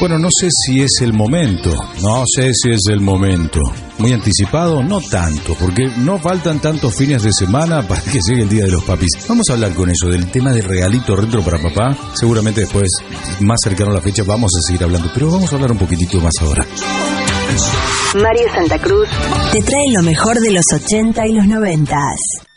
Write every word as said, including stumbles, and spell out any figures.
Bueno, no sé si es el momento, no sé si es el momento. Muy anticipado, no tanto, porque no faltan tantos fines de semana para que llegue el Día de los Papis. Vamos a hablar con eso, del tema de regalito retro para papá. Seguramente después, más cercano a la fecha, vamos a seguir hablando, pero vamos a hablar un poquitito más ahora. Mario Santa Cruz te trae lo mejor de los ochenta y los noventas.